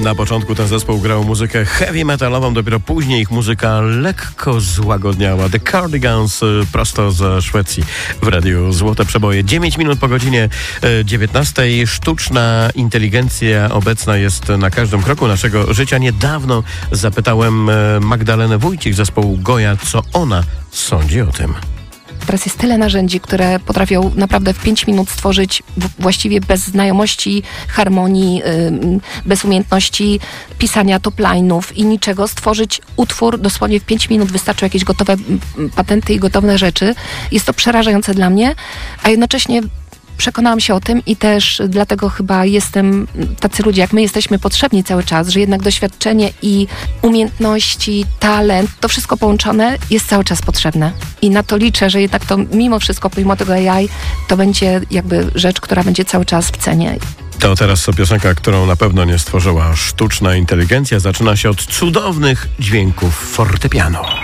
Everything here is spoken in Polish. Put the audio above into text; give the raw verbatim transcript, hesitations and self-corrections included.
Na początku ten zespół grał muzykę heavy metalową, dopiero później ich muzyka lekko złagodniała. The Cardigans prosto ze Szwecji w radiu Złote Przeboje. dziewięć minut po godzinie dziewiętnastej. Sztuczna inteligencja obecna jest na każdym kroku naszego życia. Niedawno zapytałem Magdalenę Wójcik z zespołu Goja, co ona sądzi o tym. Teraz jest tyle narzędzi, które potrafią naprawdę w pięć minut stworzyć właściwie bez znajomości harmonii, yy, bez umiejętności pisania topline'ów i niczego, stworzyć utwór dosłownie w pięć minut. Wystarczą jakieś gotowe patenty i gotowe rzeczy. Jest to przerażające dla mnie, a jednocześnie przekonałam się o tym i też dlatego chyba jestem, tacy ludzie jak my jesteśmy potrzebni cały czas, że jednak doświadczenie i umiejętności, talent, to wszystko połączone jest cały czas potrzebne. I na to liczę, że jednak to mimo wszystko, pomimo tego A I, to będzie jakby rzecz, która będzie cały czas w cenie. To teraz piosenka, którą na pewno nie stworzyła sztuczna inteligencja. Zaczyna się od cudownych dźwięków fortepianu.